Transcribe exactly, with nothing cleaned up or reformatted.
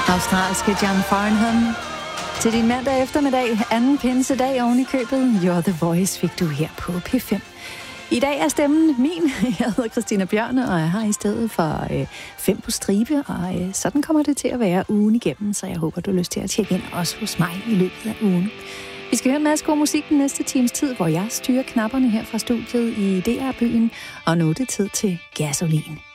Australske John Farnham. Til din mandag eftermiddag, anden pinsedag oven i købet. You're the Voice fik du her på P fem. I dag er stemmen min. Jeg hedder Christina Bjørne, og jeg har i stedet for øh, fem på stribe, og øh, sådan kommer det til at være ugen igennem, så jeg håber, du har lyst til at tjekke ind også hos mig i løbet af ugen. Vi skal høre en masse god musik den næste times tid, hvor jeg styrer knapperne her fra studiet i D R-byen, og nu er det tid til Gasolin.